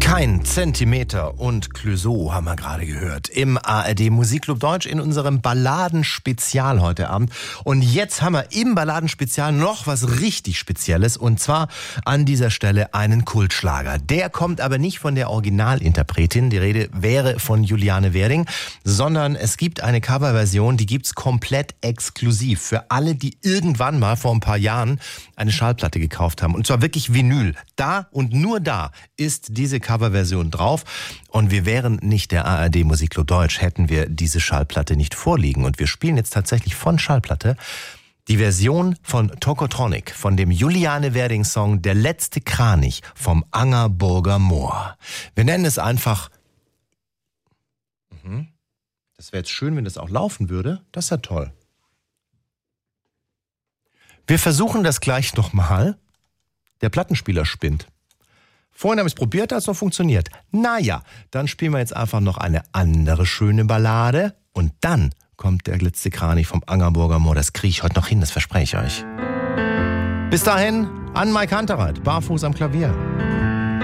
Kein Zentimeter und Clouseau haben wir gerade gehört im ARD Musikclub Deutsch in unserem Balladenspezial heute Abend. Und jetzt haben wir im Balladenspezial noch was richtig Spezielles, und zwar an dieser Stelle einen Kultschlager. Der kommt aber nicht von der Originalinterpretin, die Rede wäre von Juliane Werding, sondern es gibt eine Coverversion, die gibt's komplett exklusiv für alle, die irgendwann mal vor ein paar Jahren eine Schallplatte gekauft haben. Und zwar wirklich Vinyl. Da und nur da ist diese Coverversion drauf, und wir wären nicht der ARD Musikclub Deutsch, hätten wir diese Schallplatte nicht vorliegen. Und wir spielen jetzt tatsächlich von Schallplatte die Version von Tokotronic, von dem Juliane Werding Song Der letzte Kranich vom Angerburger Moor. Wir nennen es einfach, das wäre jetzt schön, wenn das auch laufen würde, das ist ja toll. Wir versuchen das gleich nochmal. Der Plattenspieler spinnt. Vorhin habe ich es probiert, hat es noch funktioniert. Naja, dann spielen wir jetzt einfach noch eine andere schöne Ballade. Und dann kommt der letzte Kranich vom Angerburger Moor. Das kriege ich heute noch hin, das verspreche ich euch. Bis dahin, an Mike Hunterreit, barfuß am Klavier.